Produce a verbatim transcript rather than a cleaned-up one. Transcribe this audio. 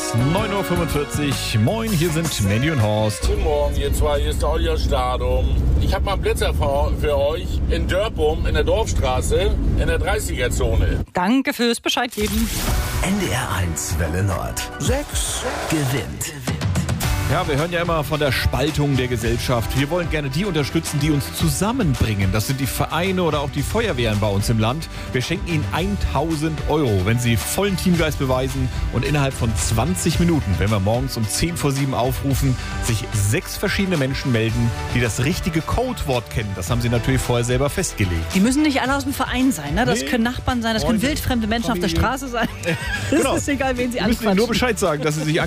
neun Uhr fünfundvierzig. Moin, hier sind Mandy und Horst. Guten Morgen, ihr zwei, hier ist der Olli aus Stadum. Ich habe mal einen Blitzer für, für euch in Dörpum, in der Dorfstraße, in der dreißiger-Zone. Danke fürs Bescheid geben. N D R eins Welle Nord. sechs gewinnt. Ja, wir hören ja immer von der Spaltung der Gesellschaft. Wir wollen gerne die unterstützen, die uns zusammenbringen. Das sind die Vereine oder auch die Feuerwehren bei uns im Land. Wir schenken ihnen tausend Euro, wenn sie vollen Teamgeist beweisen und innerhalb von zwanzig Minuten, wenn wir morgens um zehn vor sieben aufrufen, sich sechs verschiedene Menschen melden, die das richtige Codewort kennen. Das haben sie natürlich vorher selber festgelegt. Die müssen nicht alle aus dem Verein sein, ne? Das Nee. können Nachbarn sein, das können Freunde, wildfremde Menschen Familie. auf der Straße sein. Es Genau. ist egal, wen sie Sie müssen ihnen nur anquatschen. Bescheid sagen, dass sie sich